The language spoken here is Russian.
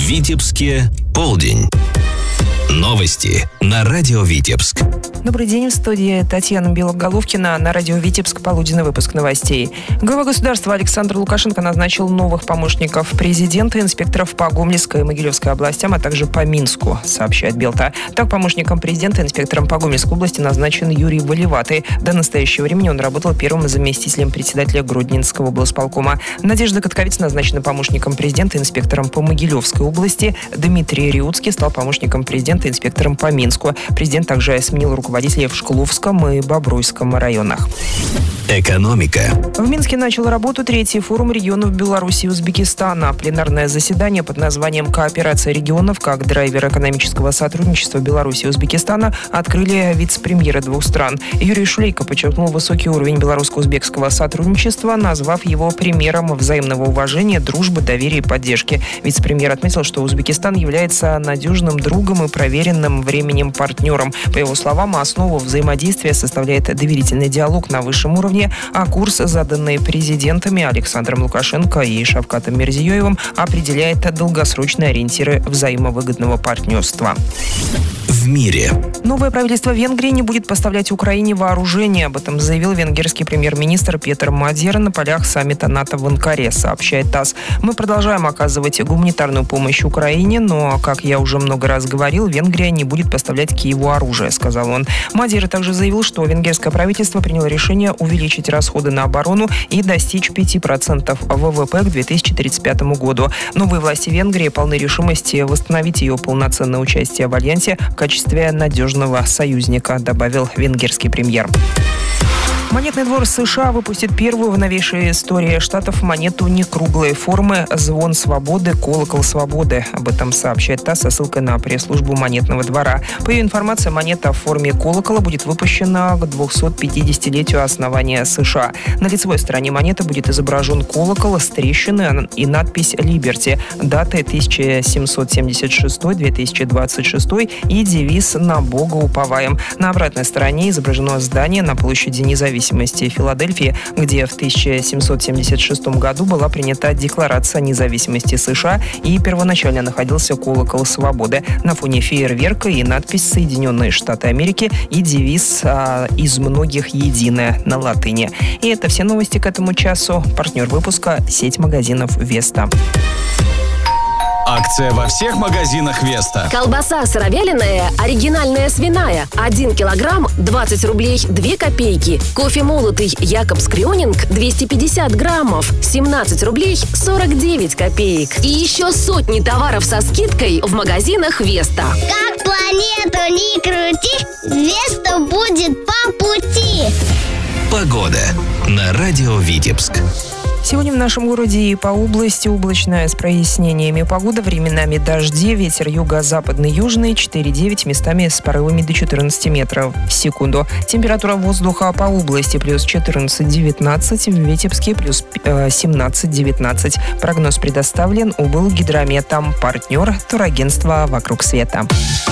Витебске полдень. Новости на радио Витебск. Добрый день, в студии Татьяна Белоголовкина. На радио Витебск полуденный выпуск новостей. Глава государства Александр Лукашенко назначил новых помощников президента, инспекторов по Гомельской и Могилевской областям, а также по Минску, сообщает Белта. Так, помощником президента, инспектором по Гомельской области назначен Юрий Валиватый. До настоящего времени он работал первым заместителем председателя Гродненского облсполкома. Надежда Котковиц назначена помощником президента, инспектором по Могилевской области. Дмитрий Риуцкий стал помощником президента, инспектором по Минску. Президент также сменил руководителей в Шкловском и Бобруйском районах. Экономика. В Минске начал работу третий форум регионов Беларуси и Узбекистана. Пленарное заседание под названием «Кооперация регионов как драйвер экономического сотрудничества Беларуси и Узбекистана» открыли вице-премьеры двух стран. Юрий Шулейко подчеркнул высокий уровень белорусско-узбекского сотрудничества, назвав его примером взаимного уважения, дружбы, доверия и поддержки. Вице-премьер отметил, что Узбекистан является надежным другом и проверенным временем партнером. По его словам, основу взаимодействия составляет доверительный диалог на высшем уровне, а курс, заданный президентами Александром Лукашенко и Шавкатом Мирзиёевым, определяет долгосрочные ориентиры взаимовыгодного партнерства. В мире. Новое правительство Венгрии не будет поставлять Украине вооружение. Об этом заявил венгерский премьер-министр Петр Мадер на полях саммита НАТО в Анкаре, сообщает ТАСС. Мы продолжаем оказывать гуманитарную помощь Украине, но, как я уже много раз говорил, Венгрия не будет поставлять Киеву оружие, сказал он. Мадер также заявил, что венгерское правительство приняло решение увеличить расходы на оборону и достичь 5% ВВП к 2035 году. Новые власти Венгрии полны решимости восстановить ее полноценное участие в альянсе в качестве надежного союзника, добавил венгерский премьер. Монетный двор США выпустит первую в новейшей истории штатов монету некруглой формы «Звон свободы, колокол свободы». Об этом сообщает ТАСС со ссылкой на пресс-службу Монетного двора. По ее информации, монета в форме колокола будет выпущена к 250-летию основания США. На лицевой стороне монеты будет изображен колокол с трещиной и надпись «Либерти», даты 1776-2026 и девиз «На Бога уповаем». На обратной стороне изображено здание на площади Независимости Филадельфии, где в 1776 году была принята Декларация независимости США и первоначально находился колокол свободы. На фоне фейерверка и надпись «Соединенные Штаты Америки» и девиз «Из многих единое» на латыни. И это все новости к этому часу. Партнер выпуска – сеть магазинов «Веста». Акция во всех магазинах «Веста». Колбаса сыровяленая, оригинальная свиная. 1 килограмм 20 рублей 2 копейки. Кофе молотый Якобс Крёнинг 250 граммов 17 рублей 49 копеек. И еще сотни товаров со скидкой в магазинах «Веста». Как планету не крути, «Веста» будет по пути. Погода на радио Витебск. Сегодня в нашем городе и по области облачная с прояснениями погода, временами дожди, ветер юго-западный, южный 4-9, местами с порывами до 14 метров в секунду. Температура воздуха по области плюс 14-19, в Витебске плюс 17-19. Прогноз предоставлен УБЛ Гидрометом, партнер турагентства «Вокруг света».